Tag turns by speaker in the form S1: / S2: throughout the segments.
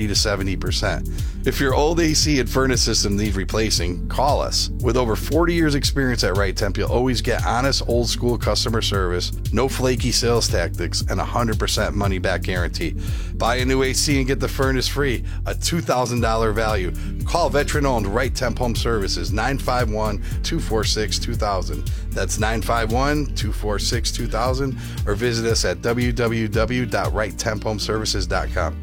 S1: 30 to 70%. If your old AC and furnace system need replacing, call us. With over 40 years experience at Right Temp, you'll always get honest, old school customer service, no flaky sales tactics, and 100% money back guarantee. Buy a new AC and get the furnace free, a $2,000 value. Call veteran-owned Right Temp Home Services, 951-246-2000. That's 951-246-2000, or visit us at www.righttemphomeservices.com.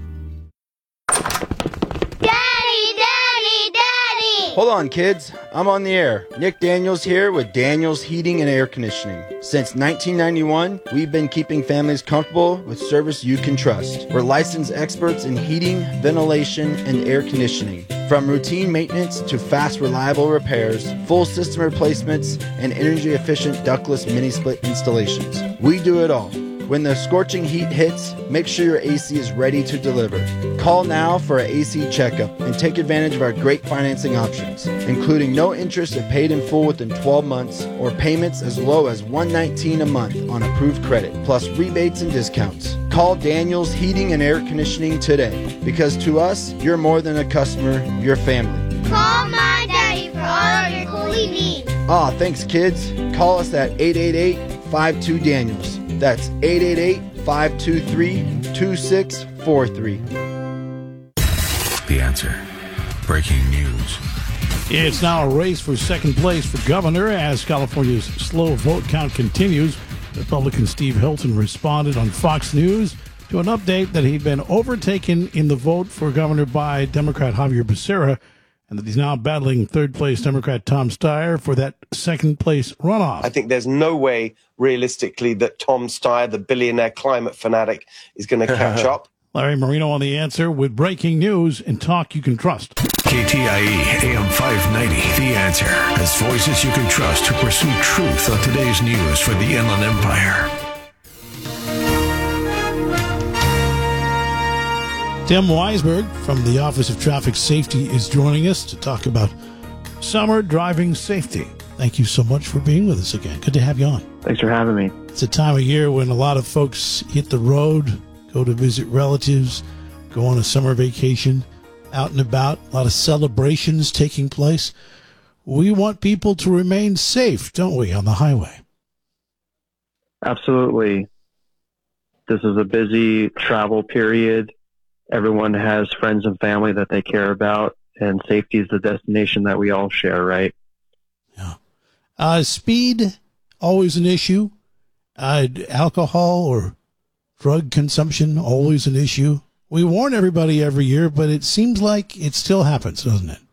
S2: Hold on, kids. I'm on the air. Nick Daniels here with Daniels Heating and Air Conditioning. Since 1991, we've been keeping families comfortable with service you can trust. We're licensed experts in heating, ventilation, and air conditioning. From routine maintenance to fast, reliable repairs, full system replacements, and energy-efficient ductless mini-split installations. We do it all. When the scorching heat hits, make sure your AC is ready to deliver. Call now for an AC checkup and take advantage of our great financing options, including no interest if paid in full within 12 months or payments as low as $119 a month on approved credit, plus rebates and discounts. Call Daniels Heating and Air Conditioning today, because to us, you're more than a customer, you're family.
S3: Call my daddy for all of your cooling needs.
S2: Aw, thanks, kids. Call us at 888-52-DANIELS. That's 888-523-2643.
S4: The Answer. Breaking news.
S5: It's now a race for second place for governor as California's slow vote count continues. Republican Steve Hilton responded on Fox News to an update that he'd been overtaken in the vote for governor by Democrat Javier Becerra, and that he's now battling third-place Democrat Tom Steyer for that second-place runoff.
S6: I think there's no way, realistically, that Tom Steyer, the billionaire climate fanatic, is going to catch up.
S5: Larry Marino on The Answer with breaking news and talk you can trust.
S4: KTIE AM 590, The Answer, has voices you can trust to pursue truth on today's news for the Inland Empire.
S5: Tim Weisberg from the Office of Traffic Safety is joining us to talk about summer driving safety. Thank you so much for being with us again. Good to have you on.
S7: Thanks for having me.
S5: It's a time of year when a lot of folks hit the road, go to visit relatives, go on a summer vacation, out and about. A lot of celebrations taking place. We want people to remain safe, don't we, on the highway?
S7: Absolutely. This is a busy travel period. Everyone has friends and family that they care about, and safety is the destination that we all share, right?
S5: Yeah. Speed, always an issue. Alcohol or drug consumption, always an issue. We warn everybody every year, but it seems like it still happens, doesn't it?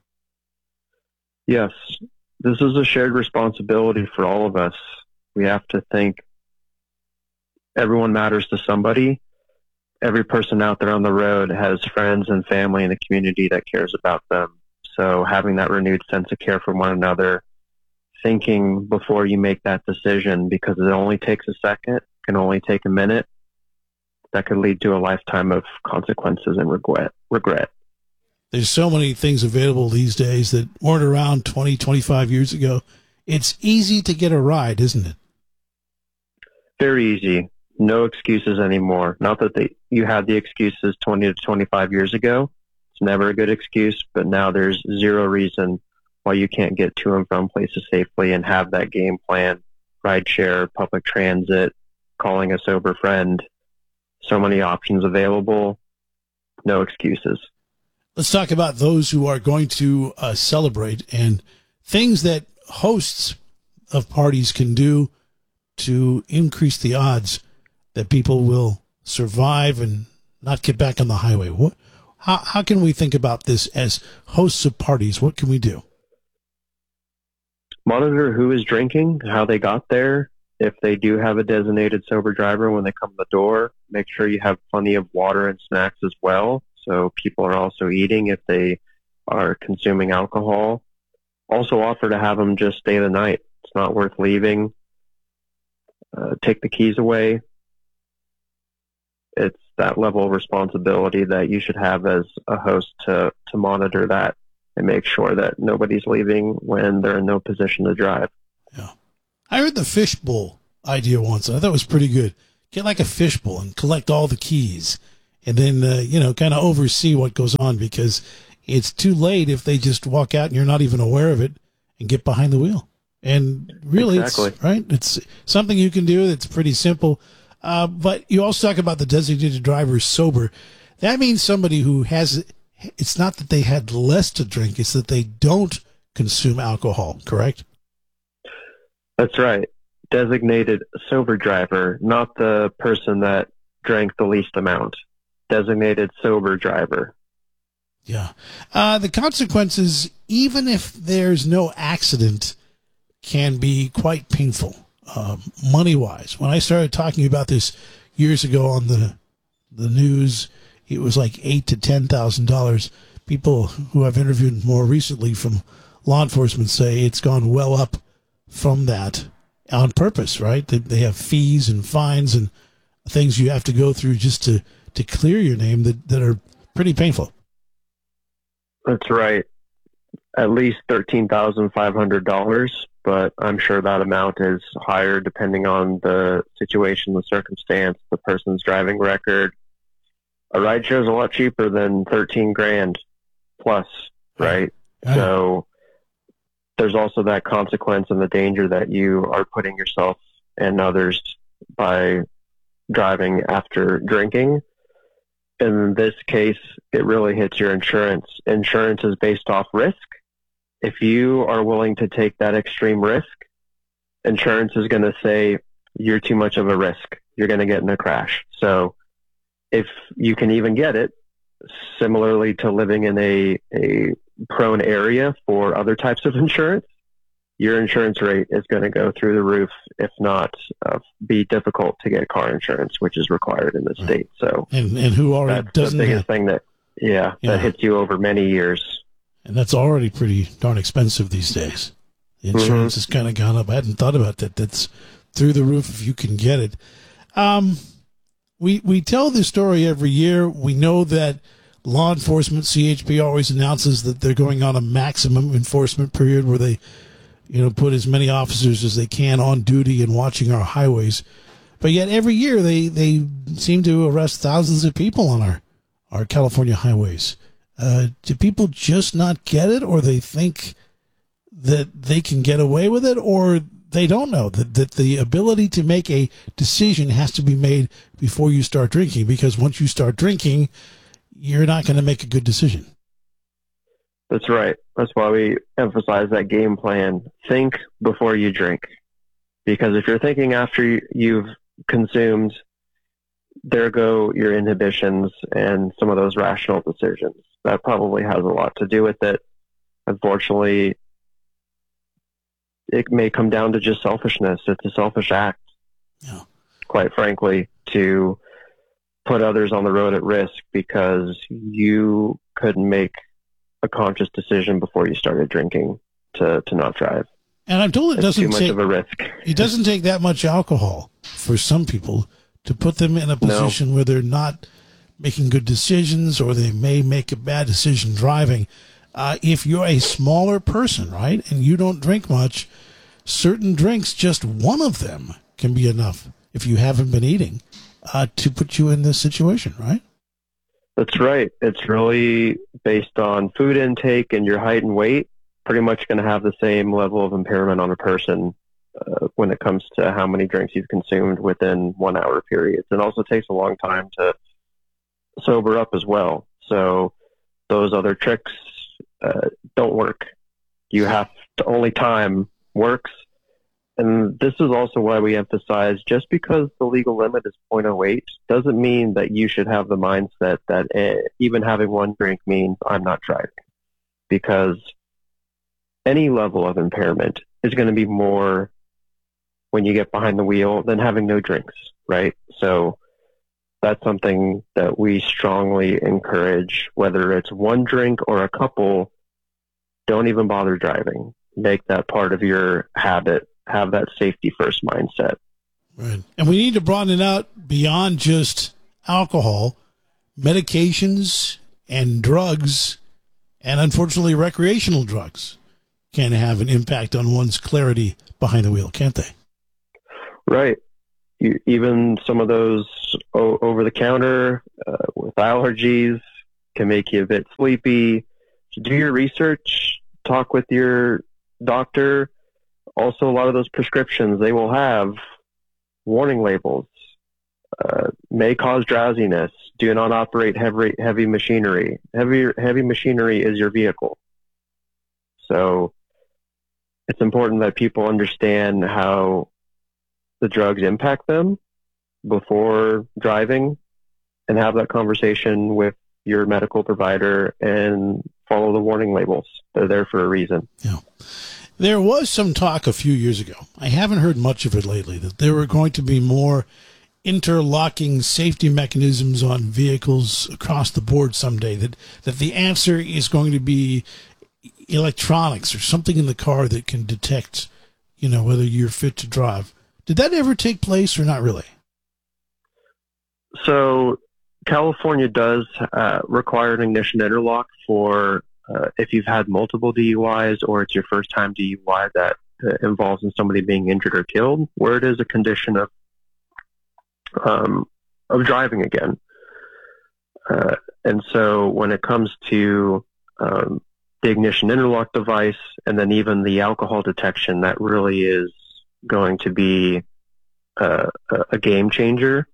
S7: Yes. This is a shared responsibility for all of us. We have to think everyone matters to somebody. Every person out there on the road has friends and family in the community that cares about them. So having that renewed sense of care for one another, thinking before you make that decision, because it only takes a second, can only take a minute, that could lead to a lifetime of consequences and regret.
S5: There's so many things available these days that weren't around 20, 25 years ago. It's easy to get a ride, isn't it?
S7: Very easy. No excuses anymore. Not that you had the excuses 20 to 25 years ago. It's never a good excuse, but now there's zero reason why you can't get to and from places safely and have that game plan, rideshare, public transit, calling a sober friend. So many options available. No excuses.
S5: Let's talk about those who are going to celebrate and things that hosts of parties can do to increase the odds that people will survive and not get back on the highway. How can we think about this as hosts of parties? What can we do?
S7: Monitor who is drinking, how they got there. If they do have a designated sober driver when they come to the door, make sure you have plenty of water and snacks as well, so people are also eating if they are consuming alcohol. Also offer to have them just stay the night. It's not worth leaving. Take the keys away. It's that level of responsibility that you should have as a host to monitor that and make sure that nobody's leaving when they're in no position to drive.
S5: Yeah. I heard the fishbowl idea once, and I thought it was pretty good. Get like a fishbowl and collect all the keys and then, kind of oversee what goes on, because it's too late if they just walk out and you're not even aware of it and get behind the wheel. And really,
S7: Exactly.
S5: It's something you can do that's pretty simple. But you also talk about the designated driver sober. That means somebody who has, it's not that they had less to drink, it's that they don't consume alcohol, correct?
S7: That's right. Designated sober driver, not the person that drank the least amount. Designated sober driver.
S5: Yeah. The consequences, even if there's no accident, can be quite painful, money-wise. When I started talking about this years ago on the news, it was like $8,000 to $10,000. People who I've interviewed more recently from law enforcement say it's gone well up from that on purpose, right? They have fees and fines and things you have to go through just to clear your name that are pretty painful.
S7: That's right. At least $13,500, but I'm sure that amount is higher depending on the situation, the circumstance, the person's driving record. A ride share is a lot cheaper than 13 grand plus, right? So there's also that consequence and the danger that you are putting yourself and others by driving after drinking. In this case, it really hits your insurance. Insurance is based off risk. If you are willing to take that extreme risk, insurance is going to say you're too much of a risk. You're going to get in a crash. So if you can even get it, similarly to living in a prone area for other types of insurance, your insurance rate is going to go through the roof, if not be difficult to get car insurance, which is required in the state. So,
S5: and who already
S7: that's
S5: doesn't
S7: the biggest thing that hits you over many years.
S5: And that's already pretty darn expensive these days. The insurance has kind of gone up. I hadn't thought about that. That's through the roof if you can get it. We tell this story every year. We know that law enforcement, CHP, always announces that they're going on a maximum enforcement period where they, put as many officers as they can on duty and watching our highways. But yet every year they seem to arrest thousands of people on our California highways. Do people just not get it, or they think that they can get away with it, or they don't know that the ability to make a decision has to be made before you start drinking? Because once you start drinking, you're not going to make a good decision.
S7: That's right. That's why we emphasize that game plan. Think before you drink. Because if you're thinking after you've consumed, there go your inhibitions and some of those rational decisions. That probably has a lot to do with it. Unfortunately, it may come down to just selfishness. It's a selfish act, quite frankly, to put others on the road at risk because you couldn't make a conscious decision before you started drinking to not drive.
S5: And I'm told it doesn't
S7: too much of a risk.
S5: It doesn't take that much alcohol for some people to put them in a position where they're not making good decisions, or they may make a bad decision driving. If you're a smaller person, right, and you don't drink much, certain drinks, just one of them can be enough if you haven't been eating to put you in this situation, right?
S7: That's right. It's really based on food intake and your height and weight. Pretty much going to have the same level of impairment on a person when it comes to how many drinks you've consumed within 1 hour periods. It also takes a long time to sober up as well. So those other tricks don't work. You have to, only time works. And this is also why we emphasize just because the legal limit is 0.08 doesn't mean that you should have the mindset that even having one drink means I'm not driving. Because any level of impairment is going to be more when you get behind the wheel than having no drinks, right? So that's something that we strongly encourage, whether it's one drink or a couple, don't even bother driving. Make that part of your habit. Have that safety first mindset.
S5: Right. And we need to broaden it out beyond just alcohol, medications and drugs, and unfortunately recreational drugs can have an impact on one's clarity behind the wheel, can't they?
S7: Right. even some of those over the counter with allergies can make you a bit sleepy. So do your research, talk with your doctor. Also, a lot of those prescriptions, they will have warning labels. May cause drowsiness. Do not operate heavy machinery. Heavy machinery is your vehicle. So it's important that people understand how the drugs impact them before driving, and have that conversation with your medical provider and follow the warning labels. They're there for a reason.
S5: Yeah. There was some talk a few years ago, I haven't heard much of it lately, that there were going to be more interlocking safety mechanisms on vehicles across the board someday, that the answer is going to be electronics or something in the car that can detect, whether you're fit to drive. Did that ever take place or not really?
S7: So California does require an ignition interlock for if you've had multiple DUIs or it's your first time DUI that involves in somebody being injured or killed, where it is a condition of driving again. And so when it comes to the ignition interlock device and then even the alcohol detection, that really is going to be a game changer.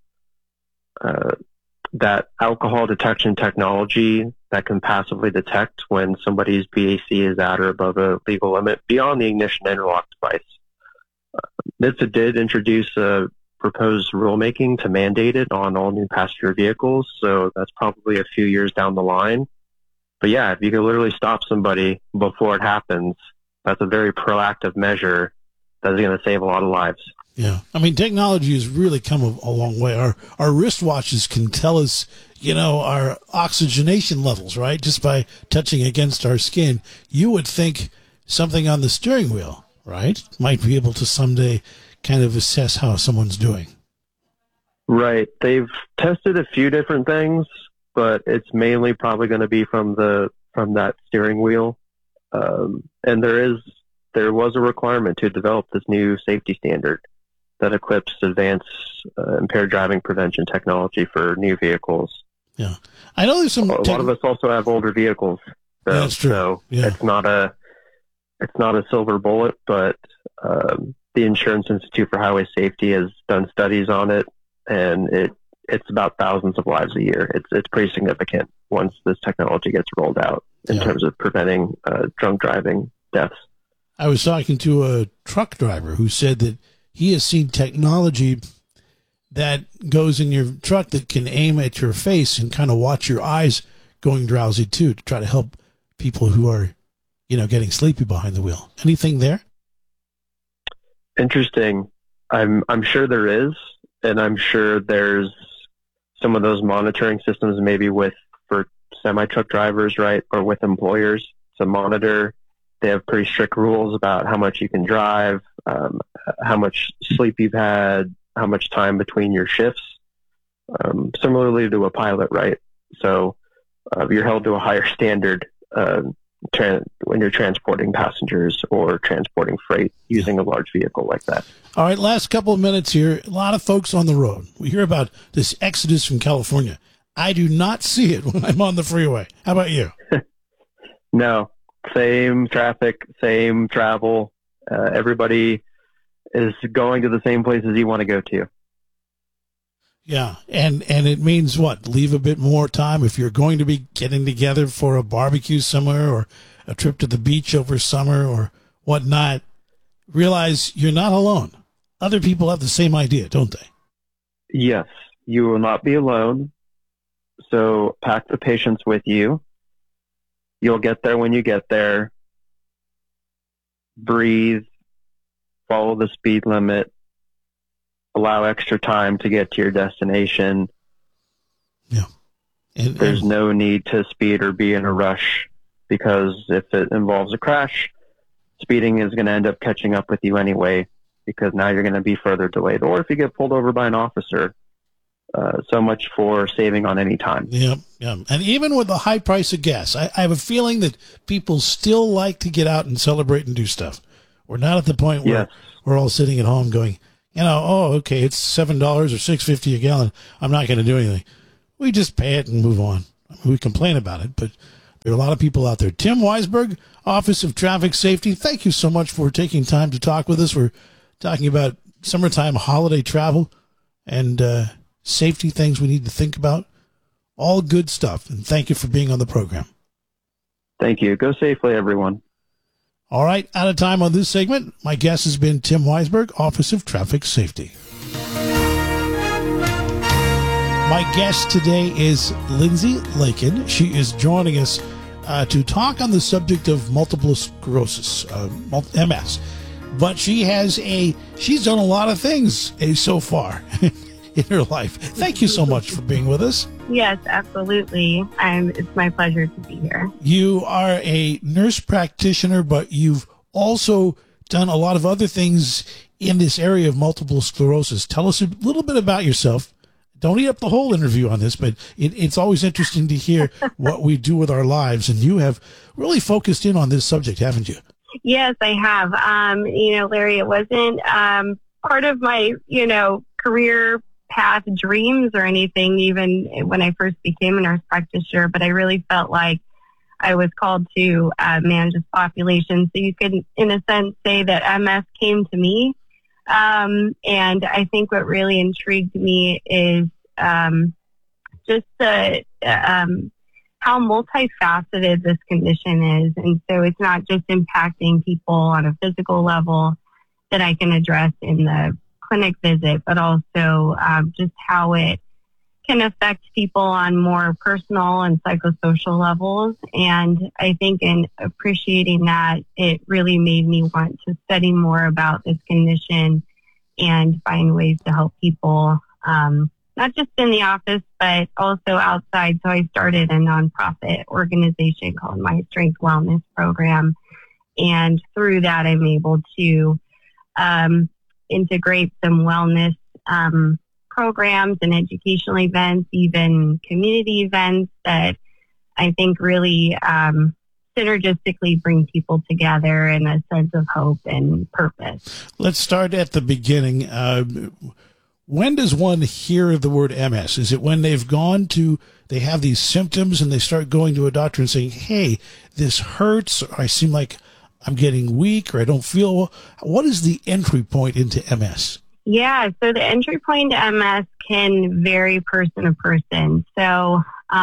S7: That alcohol detection technology that can passively detect when somebody's BAC is at or above a legal limit beyond the ignition interlock device. NHTSA did introduce a proposed rulemaking to mandate it on all new passenger vehicles, so that's probably a few years down the line. But yeah, if you can literally stop somebody before it happens, that's a very proactive measure that is going to save a lot of lives.
S5: Yeah. I mean, technology has really come a long way. Our wristwatches can tell us, our oxygenation levels, right? Just by touching against our skin. You would think something on the steering wheel, right, might be able to someday kind of assess how someone's doing.
S7: Right. They've tested a few different things, but it's mainly probably going to be from that steering wheel. And there was a requirement to develop this new safety standard that equips advanced impaired driving prevention technology for new vehicles.
S5: Yeah, I know there's some.
S7: A lot of us also have older vehicles,
S5: that's true.
S7: So
S5: yeah.
S7: It's not a silver bullet, but the Insurance Institute for Highway Safety has done studies on it, and it's about thousands of lives a year. It's pretty significant once this technology gets rolled out in terms of preventing drunk driving deaths.
S5: I was talking to a truck driver who said that he has seen technology that goes in your truck that can aim at your face and kind of watch your eyes going drowsy too, to try to help people who are, getting sleepy behind the wheel. Anything there?
S7: Interesting. I'm sure there is, and I'm sure there's some of those monitoring systems maybe for semi-truck drivers, right, or with employers to monitor. They have pretty strict rules about how much you can drive, how much sleep you've had, how much time between your shifts, similarly to a pilot, right? So you're held to a higher standard when you're transporting passengers or transporting freight using a large vehicle like that.
S5: All right, last couple of minutes here. A lot of folks on the road. We hear about this exodus from California. I do not see it when I'm on the freeway. How about you?
S7: No. Same traffic, same travel. Everybody is going to the same places you want to go to.
S5: Yeah, and it means what? Leave a bit more time if you're going to be getting together for a barbecue somewhere or a trip to the beach over summer or whatnot. Realize you're not alone. Other people have the same idea, don't they?
S7: Yes, you will not be alone. So pack the patience with you. You'll get there when you get there. Breathe. Follow the speed limit. Allow extra time to get to your destination.
S5: Yeah.
S7: There's no need to speed or be in a rush, because if it involves a crash, speeding is going to end up catching up with you anyway, because now you're going to be further delayed. Or if you get pulled over by an officer, so much for saving on any time.
S5: Yeah. And even with the high price of gas, I have a feeling that people still like to get out and celebrate and do stuff. We're not at the point where we're all sitting at home going, Okay, it's $7 or $6.50 a gallon. I'm not going to do anything. We just pay it and move on. We complain about it, but there are a lot of people out there. Tim Weisberg, Office of Traffic Safety, thank you so much for taking time to talk with us. We're talking about summertime holiday travel and safety things we need to think about. All good stuff, and thank you for being on the program.
S7: Thank you. Go safely, everyone.
S5: All right, out of time on this segment. My guest has been Tim Weisberg, Office of Traffic Safety. My guest today is Lindsay Lakin. She is joining us to talk on the subject of multiple sclerosis, MS. But she's done a lot of things so far in her life. Thank you so much for being with us.
S8: Yes, absolutely. It's my pleasure to be here.
S5: You are a nurse practitioner, but you've also done a lot of other things in this area of multiple sclerosis. Tell us a little bit about yourself. Don't eat up the whole interview on this, but it's always interesting to hear what we do with our lives. And you have really focused in on this subject, haven't you?
S8: Yes, I have. Larry, it wasn't part of my, career path dreams or anything, even when I first became a nurse practitioner, but I really felt like I was called to manage this population. So you could, in a sense, say that MS came to me. And I think what really intrigued me is just how multifaceted this condition is. And so it's not just impacting people on a physical level that I can address in the clinic visit, but also just how it can affect people on more personal and psychosocial levels. And I think in appreciating that, it really made me want to study more about this condition and find ways to help people, not just in the office, but also outside. So I started a nonprofit organization called My Strength Wellness Program. And through that, I'm able to integrate some wellness programs and educational events, even community events that I think really synergistically bring people together in a sense of hope and purpose.
S5: Let's start at the beginning. When does one hear the word MS? Is it when they have these symptoms and they start going to a doctor and saying, hey, this hurts, or I seem like I'm getting weak, or I don't feel well? What is the entry point into MS?
S8: Yeah, so the entry point to MS can vary person to person. So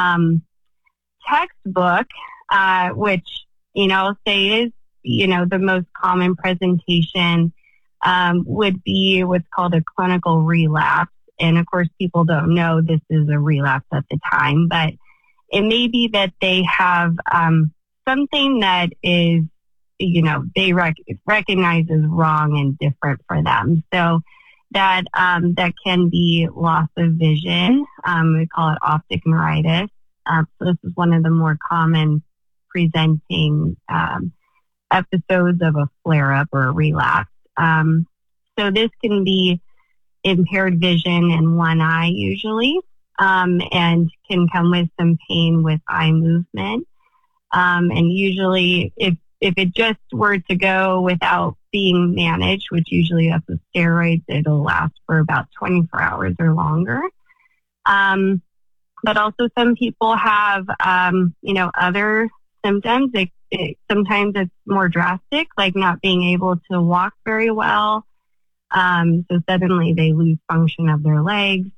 S8: textbook, which, I'll say is, the most common presentation would be what's called a clinical relapse. And of course, people don't know this is a relapse at the time, but it may be that they have something that is, they recognize as wrong and different for them. So that can be loss of vision. We call it optic neuritis. So this is one of the more common presenting episodes of a flare-up or a relapse. So this can be impaired vision in one eye usually, and can come with some pain with eye movement. And usually if it just were to go without being managed, which usually that's with steroids, it'll last for about 24 hours or longer. But also some people have, other symptoms. Sometimes it's more drastic, like not being able to walk very well. So suddenly they lose function of their legs.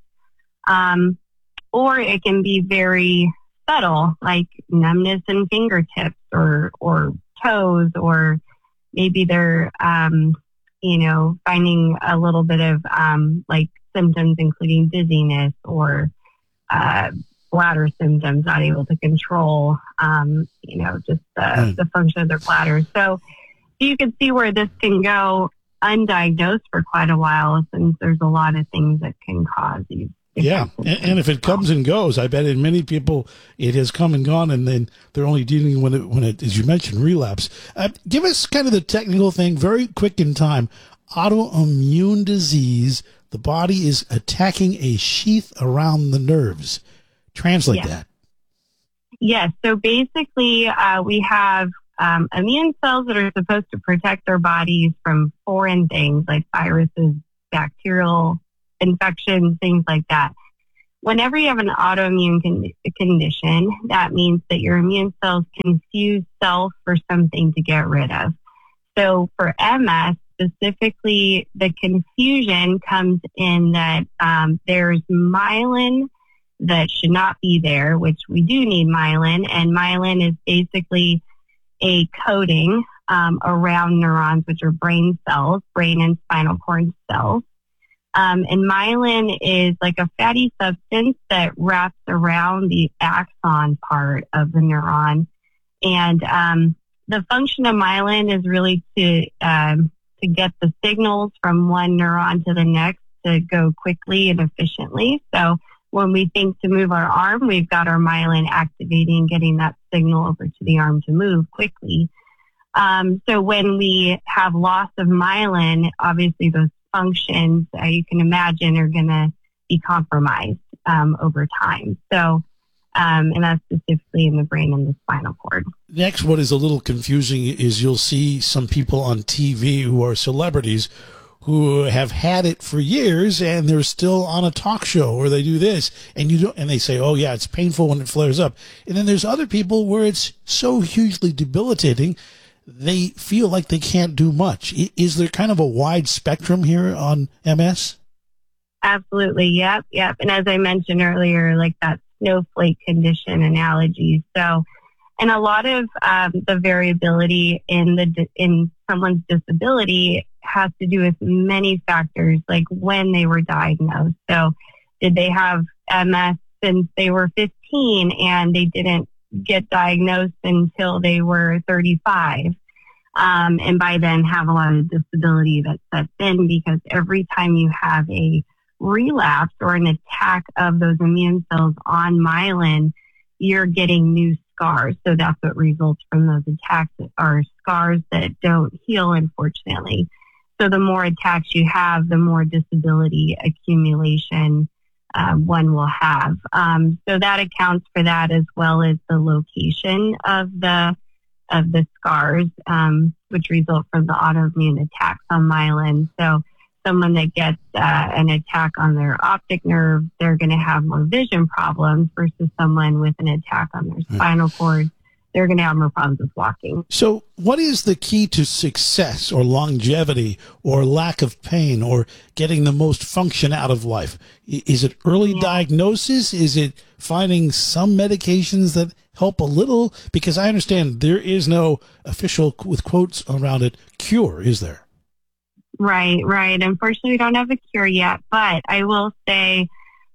S8: Or it can be very subtle, like numbness in fingertips or toes, or maybe they're, finding a little bit of, like symptoms, including dizziness or, bladder symptoms, not able to control, just the function of their bladder. So you can see where this can go undiagnosed for quite a while, since there's a lot of things that can cause these.
S5: Yeah, and if it comes and goes, I bet in many people it has come and gone, and then they're only dealing when it, as you mentioned, relapse. Give us kind of the technical thing, very quick in time. Autoimmune disease, the body is attacking a sheath around the nerves. Translate that.
S8: Yes, so basically we have immune cells that are supposed to protect our bodies from foreign things like viruses, bacterial infections, things like that. Whenever you have an autoimmune condition, that means that your immune cells confuse self for something to get rid of. So for MS, specifically, the confusion comes in that there's myelin that should not be there, which we do need myelin. And myelin is basically a coating around neurons, which are brain cells, brain and spinal cord cells. And myelin is like a fatty substance that wraps around the axon part of the neuron. And the function of myelin is really to get the signals from one neuron to the next to go quickly and efficiently. So when we think to move our arm, we've got our myelin activating, getting that signal over to the arm to move quickly. So when we have loss of myelin, obviously those functions, you can imagine, are going to be compromised over time. So, and that's specifically in the brain and the spinal cord.
S5: Next, what is a little confusing is you'll see some people on TV who are celebrities who have had it for years and they're still on a talk show or they do this and they say, oh yeah, it's painful when it flares up. And then there's other people where it's so hugely debilitating they feel like they can't do much. Is there kind of a wide spectrum here on MS?
S8: Absolutely. Yep. And as I mentioned earlier, like that snowflake condition analogy. So, and a lot of the variability in someone's disability has to do with many factors, like when they were diagnosed. So did they have MS since they were 15 and they didn't get diagnosed until they were 35? And by then have a lot of disability that sets in, because every time you have a relapse or an attack of those immune cells on myelin, you're getting new scars. So that's what results from those attacks, are scars that don't heal, unfortunately. So the more attacks you have, the more disability accumulation one will have. So that accounts for that, as well as the location of the scars, which result from the autoimmune attacks on myelin. So someone that gets an attack on their optic nerve, they're going to have more vision problems, versus someone with an attack on their spinal cord, they're going to have more problems with walking.
S5: So what is the key to success or longevity or lack of pain or getting the most function out of life? Is it early diagnosis? Is it finding some medications that help a little? Because I understand there is no official, with quotes around it, cure, is there?
S8: Right. Unfortunately, we don't have a cure yet, but I will say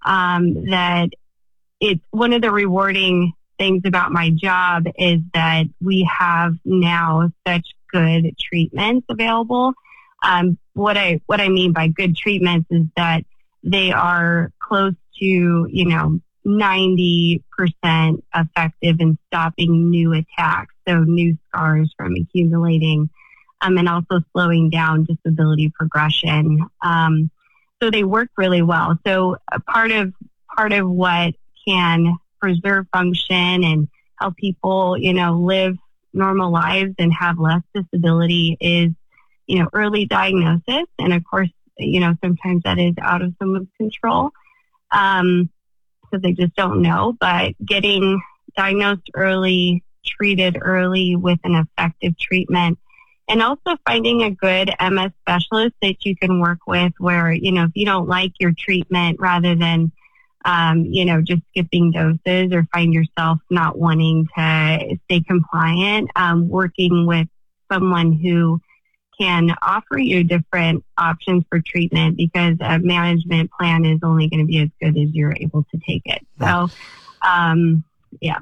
S8: that it's one of the rewarding things about my job is that we have now such good treatments available. What I mean by good treatments is that they are close to, 90% effective in stopping new attacks, so new scars from accumulating, and also slowing down disability progression. So they work really well. So a part of what can preserve function and help people, live normal lives and have less disability is, early diagnosis. And of course, sometimes that is out of someone's control, because they just don't know. But getting diagnosed early, treated early with an effective treatment, and also finding a good MS specialist that you can work with where, if you don't like your treatment, rather than, just skipping doses or find yourself not wanting to stay compliant, working with someone who can offer you different options for treatment, because a management plan is only going to be as good as you're able to take it. So, yeah.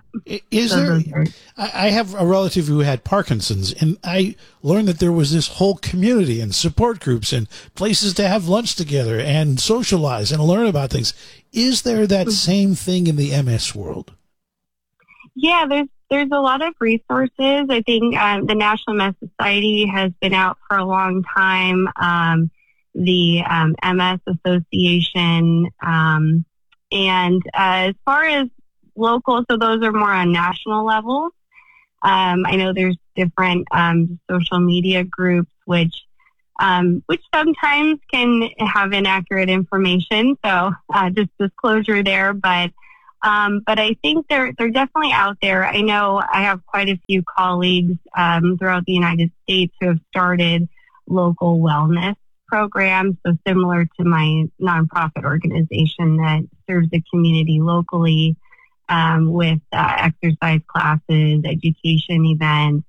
S5: I have a relative who had Parkinson's, and I learned that there was this whole community and support groups and places to have lunch together and socialize and learn about things. Is there that same thing in the MS world?
S8: Yeah, there's a lot of resources. I think the National MS Society has been out for a long time. The MS Association, and as far as local, so those are more on national levels. I know there's different social media groups which which sometimes can have inaccurate information. So just disclosure there. But I think they're definitely out there. I know I have quite a few colleagues throughout the United States who have started local wellness programs, so similar to my nonprofit organization that serves the community locally with exercise classes, education events,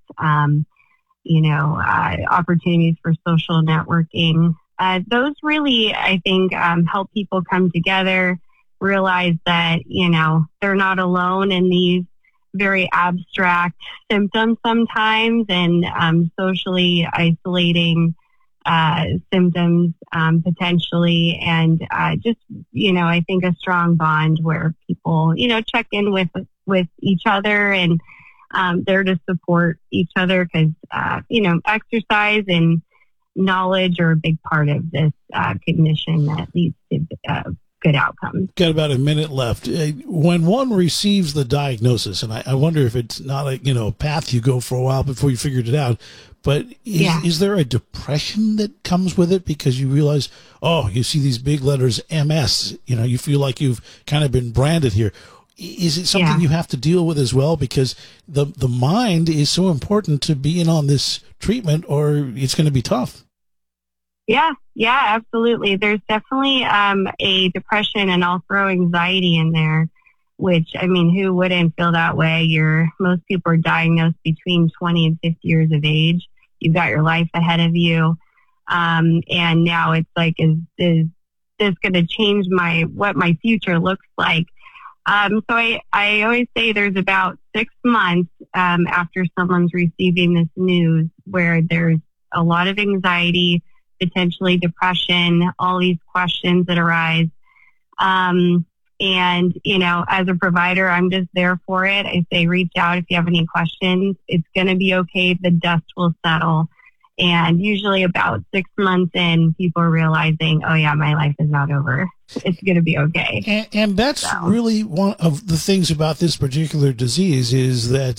S8: opportunities for social networking. Those really, I think, help people come together, realize that, they're not alone in these very abstract symptoms sometimes and socially isolating symptoms potentially. And just, I think a strong bond where people, check in with each other and there to support each other because, exercise and knowledge are a big part of this condition that leads to good outcomes.
S5: Got about a minute left. When one receives the diagnosis, and I wonder if it's not a path you go for a while before you figured it out, but is there a depression that comes with it because you realize, you see these big letters MS, you feel like you've kind of been branded here. Is it something you have to deal with as well? Because the mind is so important to being on this treatment or it's going to be tough.
S8: Yeah, absolutely. There's definitely a depression and I'll throw anxiety in there, which, who wouldn't feel that way? Most people are diagnosed between 20 and 50 years of age. You've got your life ahead of you. And now it's like, is this going to change what my future looks like? So I always say there's about 6 months after someone's receiving this news where there's a lot of anxiety, potentially depression, all these questions that arise. And, as a provider, I'm just there for it. I say, reach out if you have any questions. It's going to be okay. The dust will settle. And usually about 6 months in, people are realizing, my life is not over. It's going to be okay.
S5: And that's really one of the things about this particular disease is that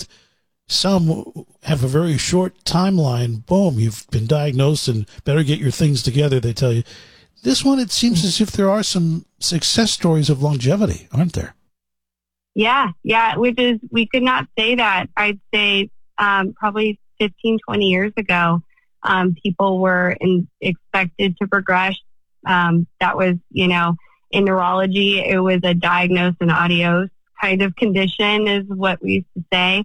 S5: some have a very short timeline. Boom, you've been diagnosed and better get your things together, they tell you. This one, it seems as if there are some success stories of longevity, aren't there? Yeah, which is, we could not say that. I'd say probably 15, 20 years ago, people were expected to progress. That was, in neurology, it was a diagnose and adios kind of condition is what we used to say,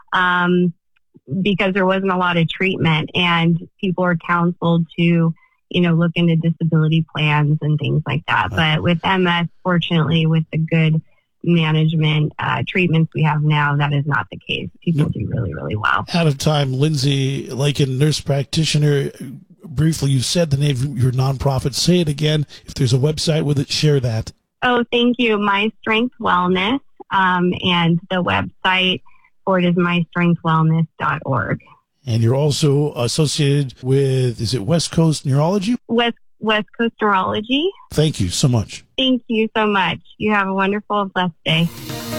S5: because there wasn't a lot of treatment and people were counseled to, look into disability plans and things like that. But with MS, fortunately, with the good management treatments we have now, that is not the case. People do really, really well. Out of time, Lindsay Lakin, nurse practitioner. Briefly, you said the name of your nonprofit. Say it again. If there's a website with it, share that.
S8: Oh, thank you. My Strength Wellness, and the website for it is mystrengthwellness.org.
S5: And you're also associated with, is it West Coast Neurology?
S8: West Coast Neurology.
S5: Thank you so much.
S8: Thank you so much. You have a wonderful, blessed day.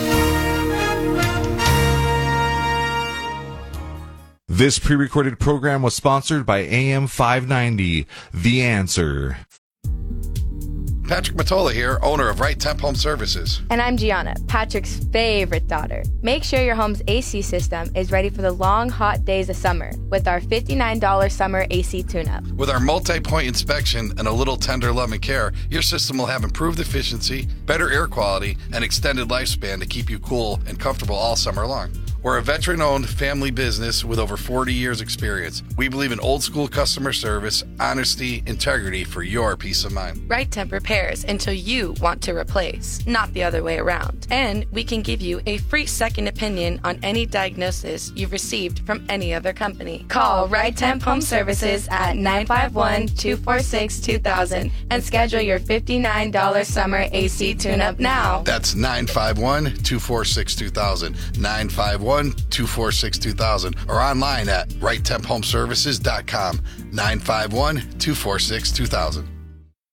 S9: This pre-recorded program was sponsored by AM 590, The Answer.
S1: Patrick Matola here, owner of Right Temp Home Services.
S10: And I'm Gianna, Patrick's favorite daughter. Make sure your home's AC system is ready for the long, hot days of summer with our $59 summer AC tune-up.
S1: With our multi-point inspection and a little tender love and care, your system will have improved efficiency, better air quality, and extended lifespan to keep you cool and comfortable all summer long. We're a veteran-owned family business with over 40 years experience. We believe in old-school customer service, honesty, integrity for your peace of mind.
S11: Right Temp repairs until you want to replace, not the other way around. And we can give you a free second opinion on any diagnosis you've received from any other company. Call Right Temp Home Services at 951-246-2000 and schedule your $59 summer AC tune-up now.
S1: That's 951-246-2000, 951-246-2000, or online at righttemphomeservices.com, 951-246-2000.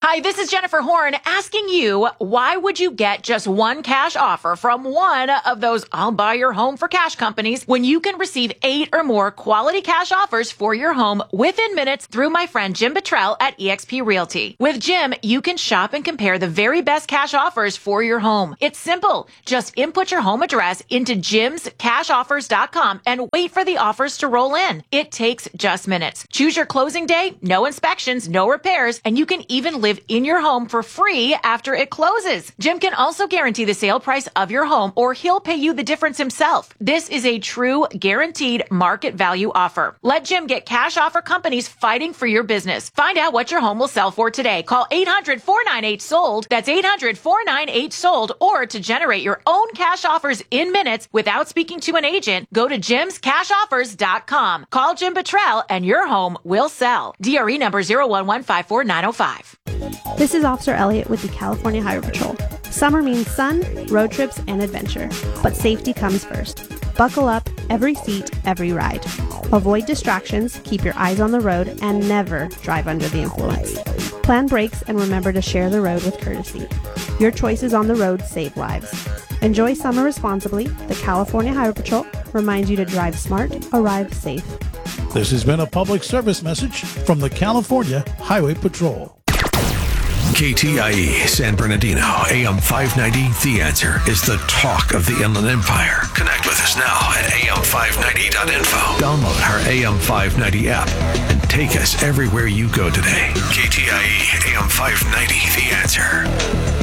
S12: Hi, this is Jennifer Horn asking you, why would you get just one cash offer from one of those I'll buy your home for cash companies when you can receive 8 or more quality cash offers for your home within minutes through my friend Jim Bottrell at eXp Realty. With Jim, you can shop and compare the very best cash offers for your home. It's simple. Just input your home address into jimscashoffers.com and wait for the offers to roll in. It takes just minutes. Choose your closing day, no inspections, no repairs, and you can even live in your home for free after it closes. Jim can also guarantee the sale price of your home, or he'll pay you the difference himself. This is a true guaranteed market value offer. Let Jim get cash offer companies fighting for your business. Find out what your home will sell for today. Call 800-498-SOLD. That's 800-498-SOLD. Or to generate your own cash offers in minutes without speaking to an agent, go to jimscashoffers.com. Call Jim Bottrell and your home will sell. DRE number 01154-905.
S13: This is Officer Elliott with the California Highway Patrol. Summer means sun, road trips, and adventure, but safety comes first. Buckle up, every seat, every ride. Avoid distractions, keep your eyes on the road, and never drive under the influence. Plan brakes and remember to share the road with courtesy. Your choices on the road save lives. Enjoy summer responsibly. The California Highway Patrol reminds you to drive smart, arrive safe.
S5: This has been a public service message from the California Highway Patrol.
S4: KTIE San Bernardino, AM 590, The Answer is the talk of the Inland Empire. Connect with us now at am590.info. Download our AM 590 app and take us everywhere you go today. KTIE AM 590, The Answer.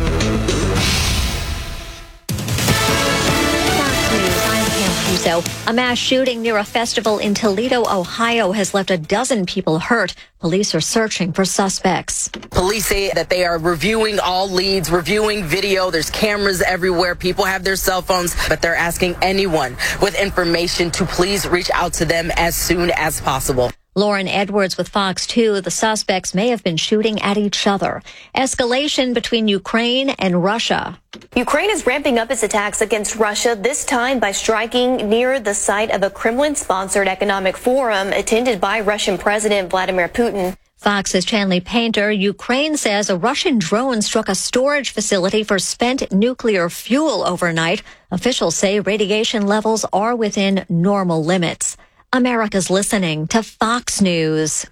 S14: So, a mass shooting near a festival in Toledo, Ohio has left a dozen people hurt. Police are searching for suspects.
S15: Police say that they are reviewing all leads, reviewing video. There's cameras everywhere. People have their cell phones, but they're asking anyone with information to please reach out to them as soon as possible.
S14: Lauren Edwards with Fox 2. The suspects may have been shooting at each other. Escalation between Ukraine and Russia.
S16: Ukraine is ramping up its attacks against Russia, this time by striking near the site of a Kremlin-sponsored economic forum attended by Russian President Vladimir Putin.
S14: Fox's Chanley Painter. Ukraine says a Russian drone struck a storage facility for spent nuclear fuel overnight. Officials say radiation levels are within normal limits. America's listening to Fox News.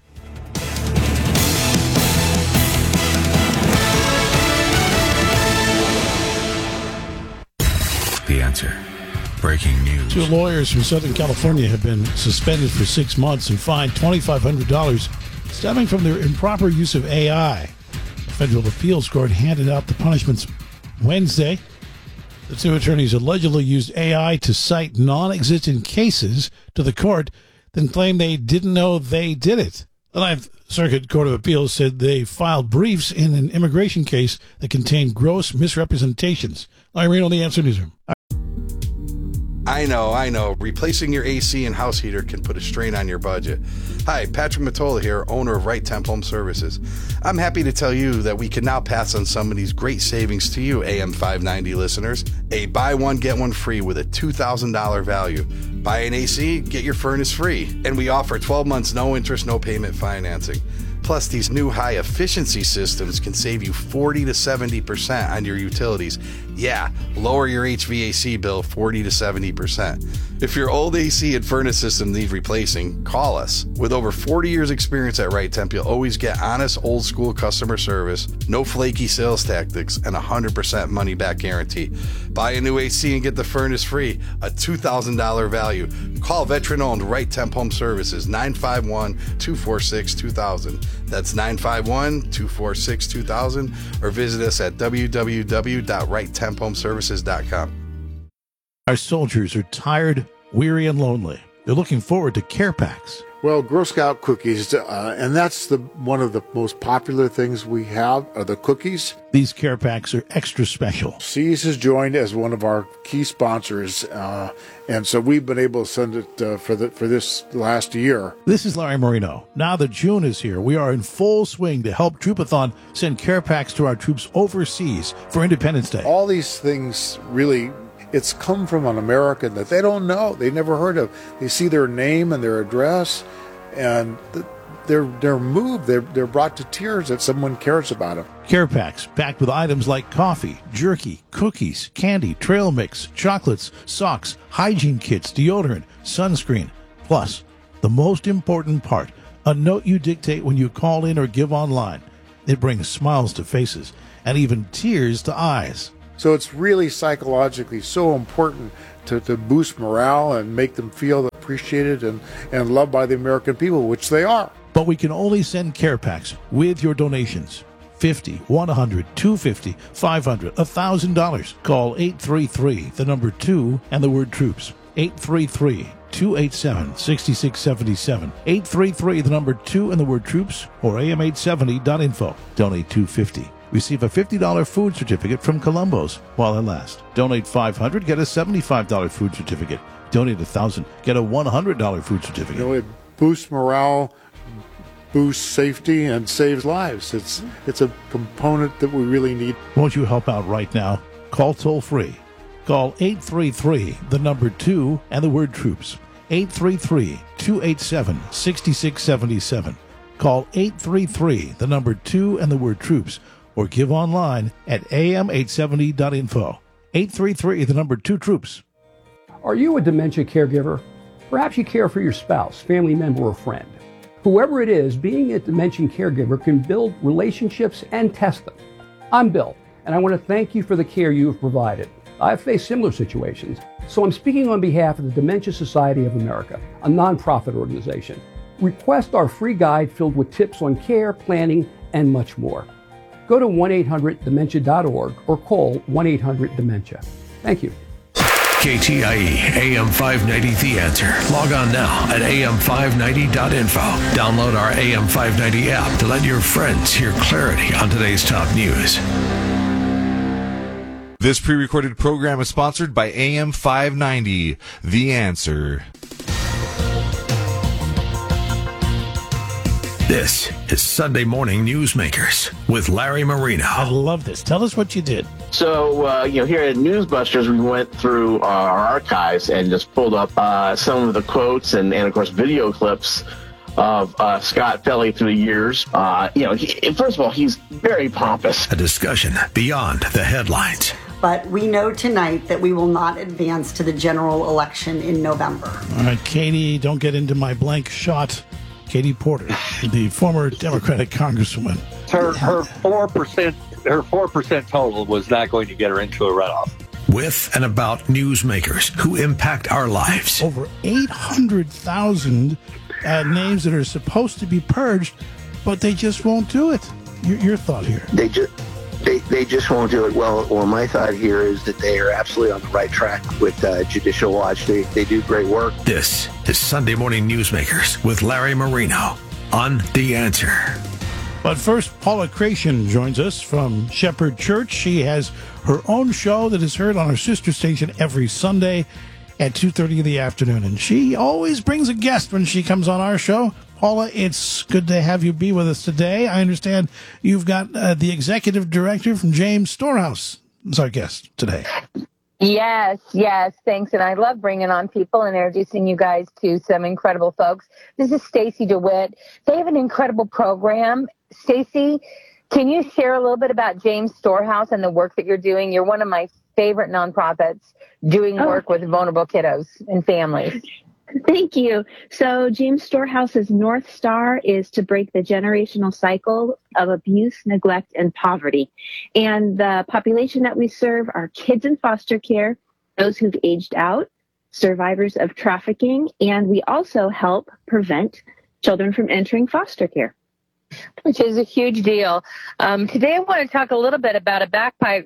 S4: The Answer. Breaking news.
S5: 2 lawyers from Southern California have been suspended for 6 months and fined $2,500 stemming from their improper use of AI. The federal appeals court handed out the punishments Wednesday. The 2 attorneys allegedly used AI to cite non-existent cases to the court, then claimed they didn't know they did it. The Ninth Circuit Court of Appeals said they filed briefs in an immigration case that contained gross misrepresentations. Irene on the Answer Newsroom.
S1: I know. Replacing your AC and house heater can put a strain on your budget. Hi, Patrick Mottola here, owner of Right Temp Home Services. I'm happy to tell you that we can now pass on some of these great savings to you, AM 590 listeners. A buy one, get one free with a $2,000 value. Buy an AC, get your furnace free. And we offer 12 months, no interest, no payment financing. Plus, these new high-efficiency systems can save you 40 to 70% on your utilities. Yeah, lower your HVAC bill 40 to 70%. If your old AC and furnace system need replacing, call us. With over 40 years experience at Right Temp, you'll always get honest, old-school customer service, no flaky sales tactics, and 100% money-back guarantee. Buy a new AC and get the furnace free, a $2,000 value. Call veteran-owned Right Temp Home Services, 951-246-2000. That's 951-246-2000, or visit us at www.righttemphomeservices.com.
S5: Our soldiers are tired, weary, and lonely. They're looking forward to care packs.
S17: Well, Girl Scout cookies, and that's one of the most popular things we have are the cookies.
S5: These care packs are extra special.
S17: Seas has joined as one of our key sponsors, and so we've been able to send it for this last year.
S5: This is Larry Marino. Now that June is here, we are in full swing to help Troopathon send care packs to our troops overseas for Independence Day.
S17: All these things really... It's come from an American that they don't know. They never heard of. They see their name and their address, and they're moved. They're brought to tears that someone cares about them.
S5: Care packs packed with items like coffee, jerky, cookies, candy, trail mix, chocolates, socks, hygiene kits, deodorant, sunscreen. Plus, the most important part, a note you dictate when you call in or give online. It brings smiles to faces and even tears to eyes.
S17: So it's really psychologically so important to boost morale and make them feel appreciated and loved by the American people, which they are.
S5: But we can only send care packs with your donations. $50, $100, $250, $500, $1,000. Call 833, the number 2, and the word troops. 833-287-6677. 833, the number 2, and the word troops, or am870.info. Donate $250. Receive a $50 food certificate from Columbo's while it lasts. Donate $500, get a $75 food certificate. Donate $1,000, get a $100 food certificate.
S17: You know, it boosts morale, boosts safety, and saves lives. It's a component that we really need.
S5: Won't you help out right now? Call toll free. Call 833, the number 2, and the word troops. 833-287-6677. Call 833, the number 2, and the word troops, or give online at am870.info. 833, the number 2, troops.
S18: Are you a dementia caregiver? Perhaps you care for your spouse, family member, or friend. Whoever it is, being a dementia caregiver can build relationships and test them. I'm Bill, and I want to thank you for the care you have provided. I've faced similar situations, so I'm speaking on behalf of the Dementia Society of America, a nonprofit organization. Request our free guide filled with tips on care, planning, and much more. Go to 1-800-DEMENTIA.org or call 1-800-DEMENTIA. Thank you.
S4: KTIE AM 590 The Answer. Log on now at am590.info. Download our AM 590 app to let your friends hear clarity on today's top news.
S9: This pre-recorded program is sponsored by AM 590 The Answer.
S4: This is Sunday Morning Newsmakers with Larry Marino.
S5: I love this. Tell us what you did.
S19: So, here at Newsbusters, we went through our archives and just pulled up some of the quotes and of course, video clips of Scott Pelley through the years. First of all, he's very pompous.
S4: A discussion beyond the headlines.
S20: But we know tonight that we will not advance to the general election in November.
S5: All right, Katie, don't get into my blank shot. Katie Porter, the former Democratic Congresswoman.
S21: Her 4% total was not going to get her into a runoff.
S4: With and about newsmakers who impact our lives.
S5: Over 800,000 names that are supposed to be purged, but they just won't do it. Your thought here?
S22: They just won't do it. Well, my thought here is that they are absolutely on the right track with Judicial Watch. They do great work.
S4: This is Sunday Morning Newsmakers with Larry Marino on The Answer.
S5: But first, Paula Creation joins us from Shepherd Church. She has her own show that is heard on her sister station every Sunday at 2:30 in the afternoon. And she always brings a guest when she comes on our show. Paula, it's good to have you be with us today. I understand you've got the executive director from James Storehouse as our guest today.
S23: Yes, thanks. And I love bringing on people and introducing you guys to some incredible folks. This is Stacy DeWitt. They have an incredible program. Stacy, can you share a little bit about James Storehouse and the work that you're doing? You're one of my favorite nonprofits doing work with vulnerable kiddos and families.
S24: Thank you. So James Storehouse's North Star is to break the generational cycle of abuse, neglect, and poverty. And the population that we serve are kids in foster care, those who've aged out, survivors of trafficking, and we also help prevent children from entering foster care.
S23: Which is a huge deal. Today I want to talk a little bit about a backpack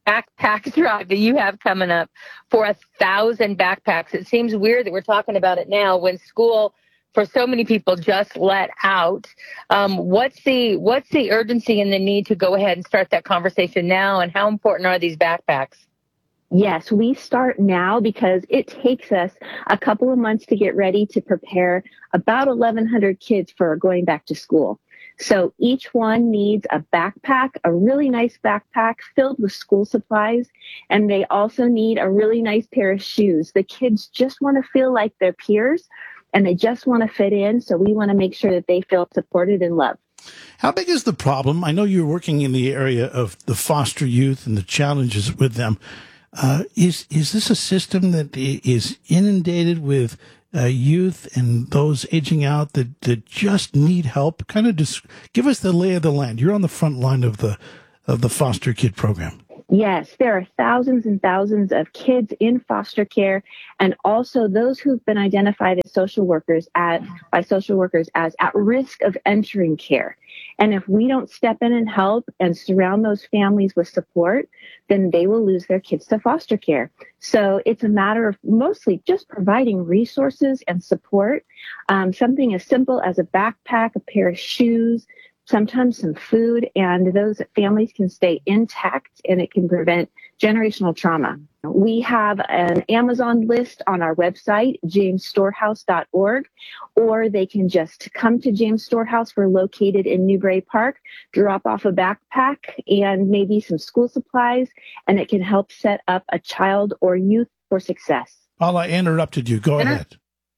S23: drive that you have coming up for 1,000 backpacks. It seems weird that we're talking about it now when school for so many people just let out. What's the urgency and the need to go ahead and start that conversation now, and how important are these backpacks?
S24: Yes, we start now because it takes us a couple of months to get ready to prepare about 1,100 kids for going back to school. So each one needs a backpack, a really nice backpack filled with school supplies, and they also need a really nice pair of shoes. The kids just want to feel like their peers, and they just want to fit in. So we want to make sure that they feel supported and loved.
S5: How big is the problem? I know you're working in the area of the foster youth and the challenges with them. Is this a system that is inundated with youth and those aging out that just need help? Kind of just give us the lay of the land. You're on the front line of the foster kid program.
S24: Yes, there are thousands and thousands of kids in foster care, and also those who've been identified as by social workers as at risk of entering care. And if we don't step in and help and surround those families with support, then they will lose their kids to foster care. So it's a matter of mostly just providing resources and support, something as simple as a backpack, a pair of shoes, sometimes some food, and those families can stay intact and it can prevent generational trauma. We have an Amazon list on our website, jamesstorehouse.org, or they can just come to James Storehouse. We're located in Newbury Park, drop off a backpack and maybe some school supplies, and it can help set up a child or youth for success.
S5: Paula, I interrupted you. Go ahead.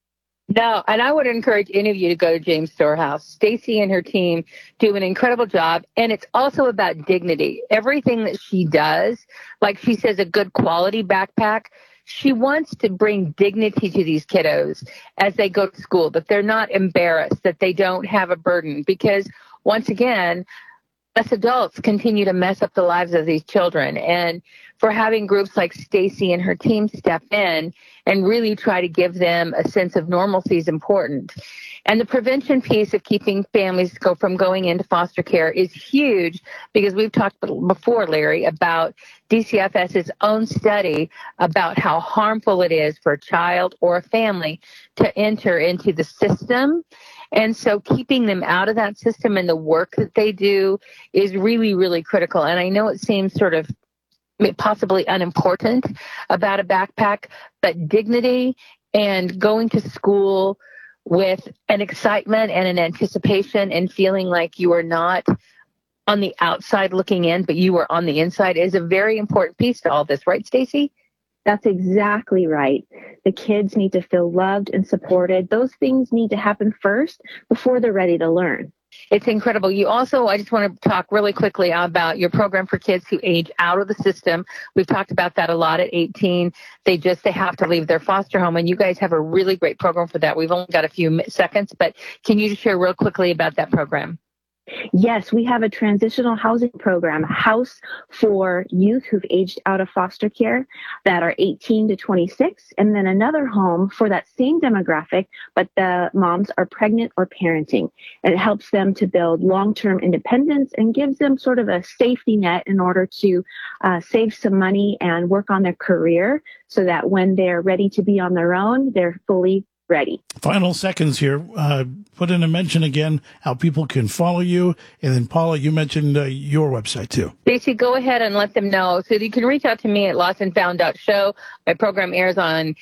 S23: No, and I would encourage any of you to go to James Storehouse. Stacy and her team do an incredible job, and it's also about dignity. Everything that she does, like she says, a good quality backpack, she wants to bring dignity to these kiddos as they go to school, that they're not embarrassed, that they don't have a burden, because once again, us adults continue to mess up the lives of these children. And for having groups like Stacy and her team step in and really try to give them a sense of normalcy is important. And the prevention piece of keeping families from going into foster care is huge, because we've talked before, Larry, about DCFS's own study about how harmful it is for a child or a family to enter into the system. And so keeping them out of that system and the work that they do is really, really critical. And I know it seems sort of possibly unimportant about a backpack, but dignity and going to school with an excitement and an anticipation and feeling like you are not on the outside looking in, but you are on the inside is a very important piece to all this, right, Stacy?
S24: That's exactly right. The kids need to feel loved and supported. Those things need to happen first before they're ready to learn.
S23: It's incredible. You also, I just want to talk really quickly about your program for kids who age out of the system. We've talked about that a lot at 18. They have to leave their foster home, and you guys have a really great program for that. We've only got a few seconds, but can you just share real quickly about that program?
S24: Yes, we have a transitional housing program, a house for youth who've aged out of foster care that are 18 to 26, and then another home for that same demographic, but the moms are pregnant or parenting. And it helps them to build long-term independence and gives them sort of a safety net in order to save some money and work on their career so that when they're ready to be on their own, they're fully ready.
S5: Final seconds here. Put in a mention again how people can follow you. And then, Paula, you mentioned your website, too.
S23: Stacey, go ahead and let them know. So you can reach out to me at lostandfound.show. My program airs on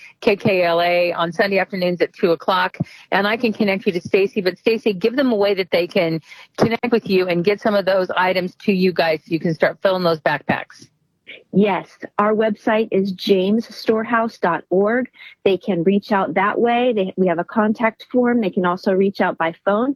S23: KKLA on Sunday afternoons at 2 o'clock. And I can connect you to Stacey. But, Stacey, give them a way that they can connect with you and get some of those items to you guys so you can start filling those backpacks.
S24: Yes, our website is jamesstorehouse.org. They can reach out that way. We have a contact form. They can also reach out by phone,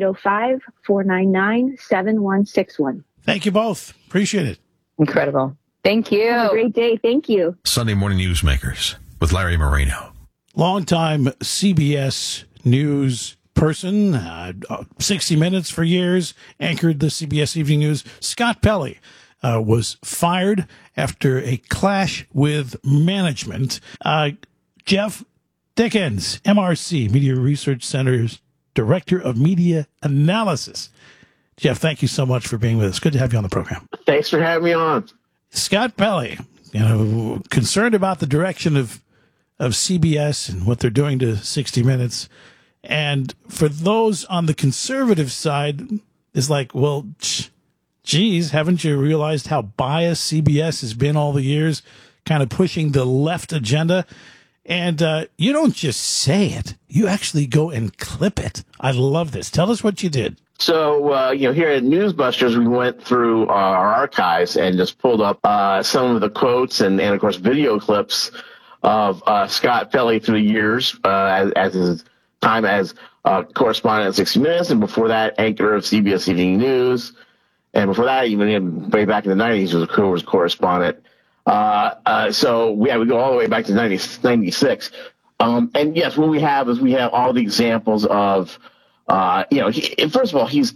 S24: 805-499-7161.
S5: Thank you both. Appreciate it.
S23: Incredible. Thank you.
S24: Have a great day. Thank you.
S4: Sunday Morning Newsmakers with Larry Moreno.
S5: Longtime CBS News person, 60 Minutes for years, anchored the CBS Evening News. Scott Pelley was fired after a clash with management. Jeff Dickens, MRC, Media Research Center's Director of Media Analysis. Jeff, thank you so much for being with us. Good to have you on the program.
S19: Thanks for having me on.
S5: Scott Pelley, concerned about the direction of CBS and what they're doing to 60 Minutes. And for those on the conservative side, it's like, well, geez, haven't you realized how biased CBS has been all the years, kind of pushing the left agenda? And you don't just say it. You actually go and clip it. I love this. Tell us what you did.
S19: So, here at Newsbusters, we went through our archives and just pulled up some of the quotes and, of course, video clips of Scott Pelley through the years as his time as correspondent at 60 Minutes, and before that, anchor of CBS Evening News. And before that, even way back in the 90s, was correspondent. So we go all the way back to 96. And yes, what we have is all the examples of, first of all, he's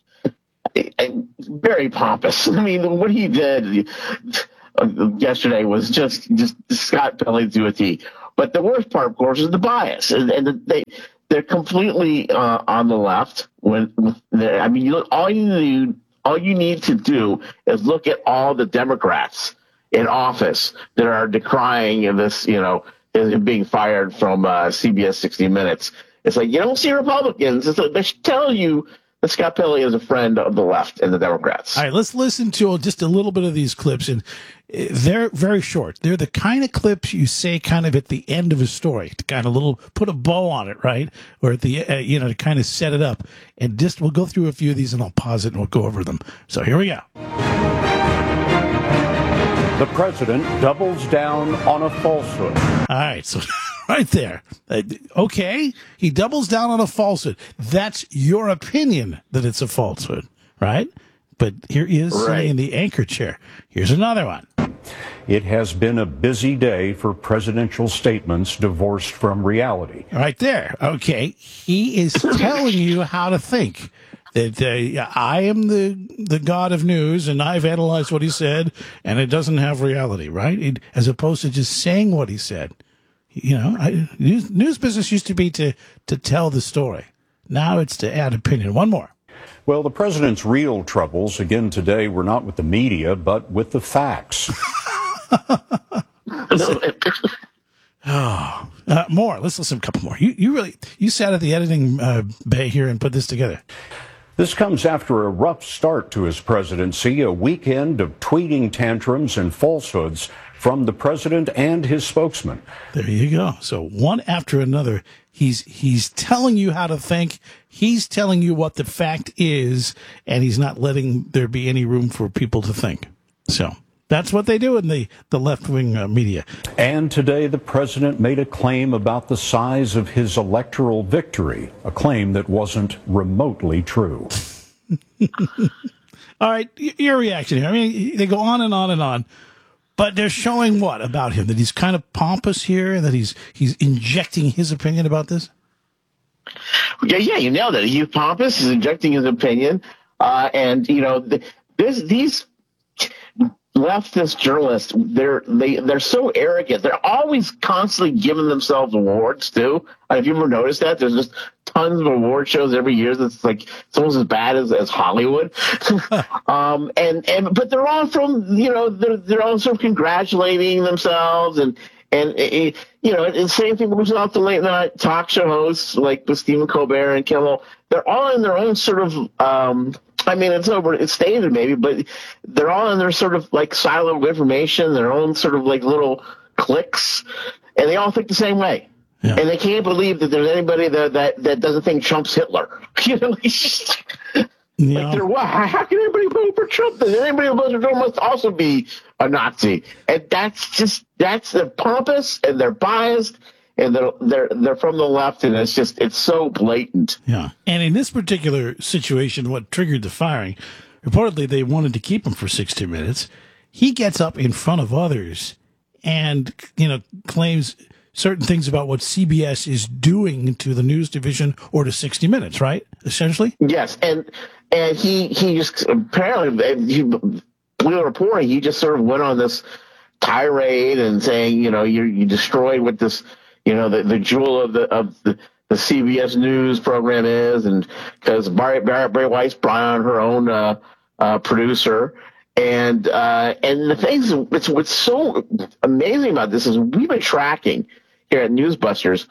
S19: very pompous. I mean, what he did yesterday was just Scott Pelley to a T. But the worst part, of course, is the bias, and they're completely on the left. All you need to do is look at all the Democrats in office that are decrying this, being fired from CBS 60 Minutes. It's like you don't see Republicans. They tell you that Scott Pelley is a friend of the left and the Democrats.
S5: All right, let's listen to just a little bit of these clips, and they're very short. They're the kind of clips you say kind of at the end of a story to kind of put a bow on it, right? Or at the to kind of set it up. And we'll go through a few of these, and I'll pause it and we'll go over them. So here we go.
S2: The president doubles down on a falsehood.
S5: All right, so right there. Okay, he doubles down on a falsehood. That's your opinion that it's a falsehood, right? But here he is sitting in the anchor chair. Here's another one.
S2: It has been a busy day for presidential statements divorced from reality.
S5: Right there. Okay, he is telling you how to think. That I am the god of news, and I've analyzed what he said, and it doesn't have reality, right? As opposed to just saying what he said. News business used to be to tell the story. Now it's to add opinion. One more.
S2: Well, the president's real troubles, again today, were not with the media, but with the facts.
S5: More. Let's listen to a couple more. You sat at the editing bay here and put this together.
S2: This comes after a rough start to his presidency, a weekend of tweeting tantrums and falsehoods from the president and his spokesman.
S5: There you go. So one after another, he's telling you how to think. He's telling you what the fact is, and he's not letting there be any room for people to think. So that's what they do in the left-wing media.
S2: And today the president made a claim about the size of his electoral victory, a claim that wasn't remotely true.
S5: All right, your reaction here. I mean, they go on and on and on, but they're showing what about him? That he's kind of pompous here, and that he's injecting his opinion about this?
S19: Yeah, you nailed it. He's pompous. He's injecting his opinion. And, these leftist journalists, they're so arrogant. They're always constantly giving themselves awards too. Have you ever noticed that? There's just tons of award shows every year that's like it's almost as bad as Hollywood. But they're all from they're all sort of congratulating themselves and same thing goes on to late night talk show hosts like with Stephen Colbert and Kimmel. They're all in their own sort of it's stated maybe, but they're all in their sort of like silo of information, their own sort of like little cliques, and they all think the same way. Yeah. And they can't believe that there's anybody that doesn't think Trump's Hitler. It's just how can anybody vote for Trump? Does anybody who votes for Trump must also be a Nazi? And they're pompous and they're biased. And they're from the left, and it's so blatant.
S5: Yeah. And in this particular situation, what triggered the firing, reportedly they wanted to keep him for 60 minutes. He gets up in front of others and, claims certain things about what CBS is doing to the news division or to 60 Minutes, right? Essentially?
S19: Yes. And he just apparently, we were reporting, he just sort of went on this tirade and saying, you destroyed what this, the jewel of the CBS News program is, and because Bray Weiss brought on her own producer, and the things what's so amazing about this is we've been tracking here at Newsbusters,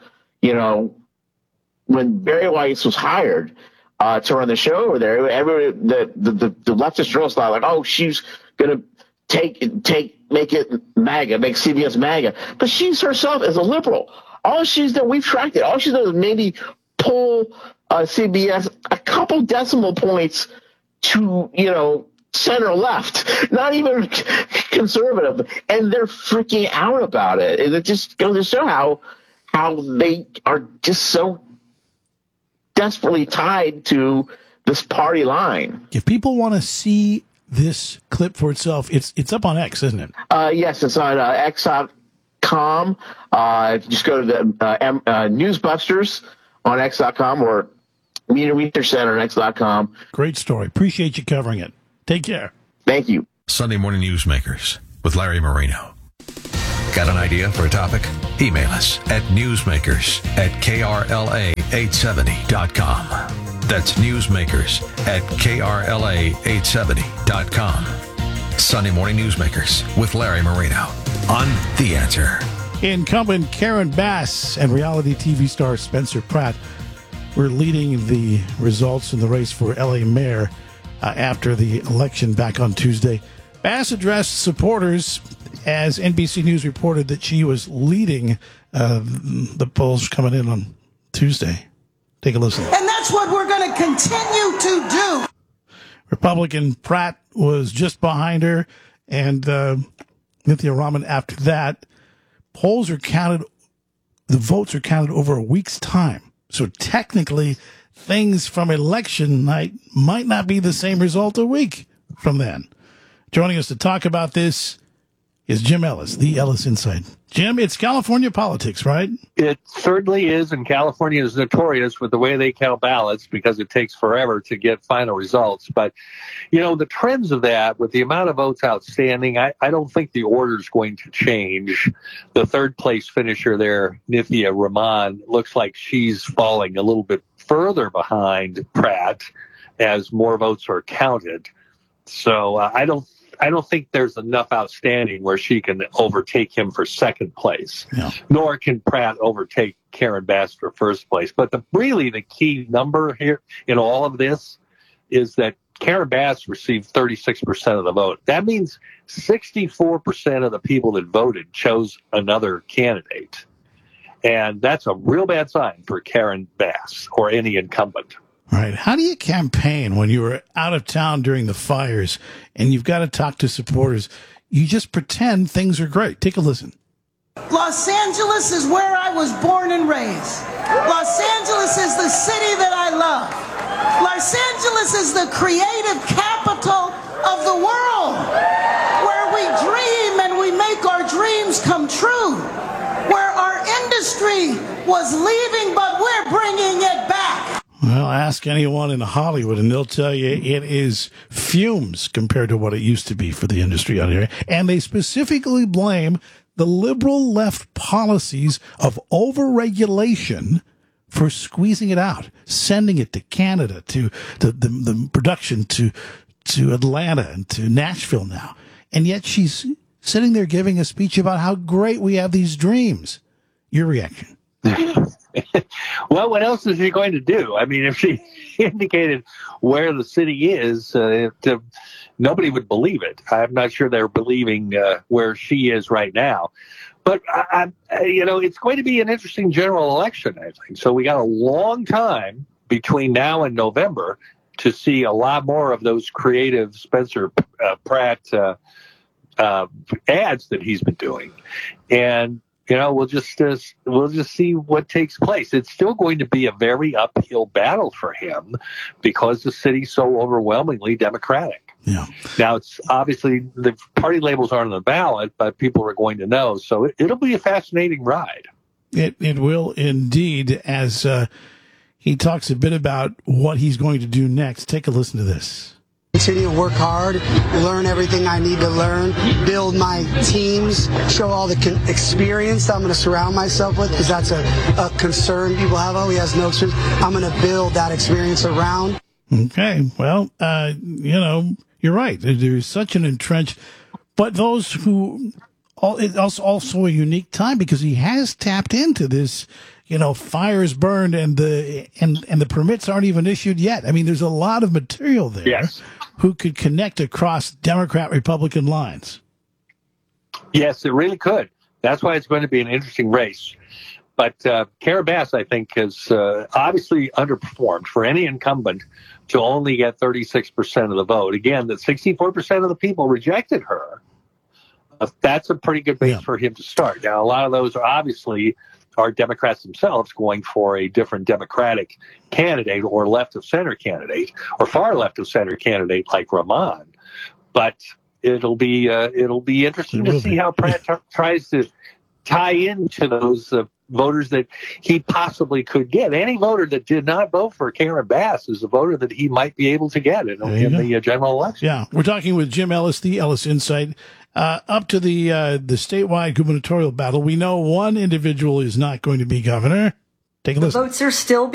S19: when Barry Weiss was hired to run the show over there, the leftist journalists thought like, oh, she's gonna make it MAGA, make CBS MAGA. But she's herself as a liberal. All she's done, we've tracked it. All she's done is maybe pull CBS a couple decimal points to, center left, not even conservative. And they're freaking out about it. And it just goes to show how they are just so desperately tied to this party line.
S5: If people want to see this clip for itself, it's up on X, isn't it?
S19: Yes, it's on X.com. Just go to the Newsbusters on X.com or Media Research Center on X.com.
S5: Great story. Appreciate you covering it. Take care.
S19: Thank you.
S4: Sunday Morning Newsmakers with Larry Marino. Got an idea for a topic? Email us at newsmakers@krla870.com. That's newsmakers@krla870.com. Sunday Morning Newsmakers with Larry Marino on The Answer.
S5: Incumbent Karen Bass and reality TV star Spencer Pratt were leading the results in the race for LA mayor after the election back on Tuesday. Bass addressed supporters as NBC News reported that she was leading the polls coming in on Tuesday. Take a listen.
S3: And that's what we're going to continue to do.
S5: Republican Pratt was just behind her, and Nithya Raman after that. Polls are counted, the votes are counted over a week's time. So technically, things from election night might not be the same result a week from then. Joining us to talk about this is Jim Ellis, the Ellis Insight. Jim, it's California politics, right?
S21: It certainly is, and California is notorious with the way they count ballots because it takes forever to get final results. But, you know, the trends of that, with the amount of votes outstanding, I don't think the order is going to change. The third place finisher there, Nithya Raman, looks like she's falling a little bit further behind Pratt as more votes are counted. So I don't think there's enough outstanding where she can overtake him for second place, nor can Pratt overtake Karen Bass for first place. But really the key number here in all of this is that Karen Bass received 36% of the vote. That means 64% of the people that voted chose another candidate. And that's a real bad sign for Karen Bass or any incumbent.
S5: Right. How do you campaign when you were out of town during the fires and you've got to talk to supporters? You just pretend things are great. Take a listen.
S3: Los Angeles is where I was born and raised. Los Angeles is the city that I love. Los Angeles is the creative capital of the world, where we dream and we make our dreams come true, where our industry was leaving, but we're bringing it back.
S5: Well, ask anyone in Hollywood, and they'll tell you it is fumes compared to what it used to be for the industry out here. And they specifically blame the liberal left policies of overregulation for squeezing it out, sending it to Canada, to the production to Atlanta and to Nashville now. And yet she's sitting there giving a speech about how great we have these dreams. Your reaction?
S21: Well, what else is she going to do? I mean, if she indicated where the city is, nobody would believe it. I'm not sure they're believing where she is right now. But, it's going to be an interesting general election, I think. So we got a long time between now and November to see a lot more of those creative Spencer Pratt ads that he's been doing. And we'll just see what takes place. It's still going to be a very uphill battle for him because the city's so overwhelmingly Democratic.
S5: Yeah.
S21: Now, it's obviously the party labels aren't on the ballot, but people are going to know. So it'll be a fascinating ride.
S5: It will indeed, as he talks a bit about what he's going to do next. Take a listen to this.
S6: Continue to work hard, learn everything I need to learn, build my teams, show all the experience that I'm going to surround myself with, because that's a concern people have. Oh, he has no experience. I'm going to build that experience around.
S5: Okay. Well, you're right. There's such an entrenched, but those who, it's also a unique time because he has tapped into this, fires burned and the permits aren't even issued yet. I mean, there's a lot of material there.
S21: Yes.
S5: Who could connect across Democrat-Republican lines.
S21: Yes, it really could. That's why it's going to be an interesting race. But Karen Bass, I think, has obviously underperformed for any incumbent to only get 36% of the vote. Again, that 64% of the people rejected her. That's a pretty good base for him to start. Now, a lot of those are obviously are Democrats themselves going for a different Democratic candidate or left of center candidate or far left of center candidate like Rahman. But it'll be interesting to see how Pratt tries to tie into those voters that he possibly could get. Any voter that did not vote for Karen Bass is a voter that he might be able to get in the general election.
S5: Yeah, we're talking with Jim Ellis, the Ellis Insight. Up to the statewide gubernatorial battle, we know one individual is not going to be governor. Take a listen.
S20: Votes are still